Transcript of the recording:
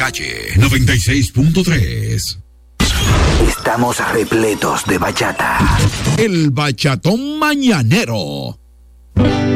calle 96.3. Estamos repletos de bachata. El bachatón mañanero.